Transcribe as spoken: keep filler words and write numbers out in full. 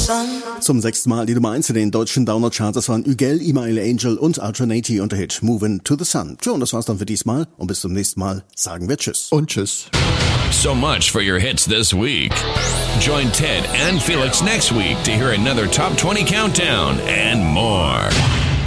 Zum sechsten Mal die Nummer eins in den deutschen Download-Charts. Das waren Ügel, Email Angel und Alternati und der Hit Movin' to the Sun. Tja, und das war's dann für diesmal. Und bis zum nächsten Mal sagen wir Tschüss. Und Tschüss. So much for your hits this week. Join Ted and Felix next week to hear another Top twenty Countdown and more.